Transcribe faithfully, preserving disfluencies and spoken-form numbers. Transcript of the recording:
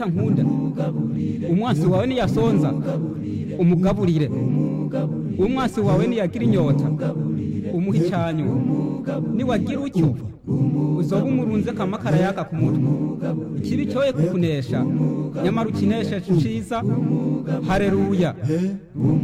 nkunda umwansi wawe niyasonza umugaburire umwansi wawe niyagira inyota umuha icyanyu niwagira utyo uzoba umurunze kamakara yaka ku mutwe ikibi cyoye kukunesha nyamara ukinesha ciza haleluya